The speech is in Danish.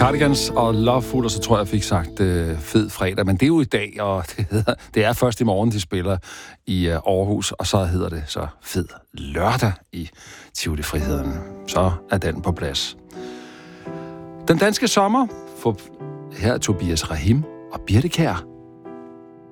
Cardigans og Loveful, og så tror jeg fik sagt fed fredag, men det er jo i dag, og det er først i morgen, de spiller i Aarhus, og så hedder det så fed lørdag i Tivoli Friheden. Så er den på plads. Den danske sommer, her er Tobias Rahim og Birte Kjær.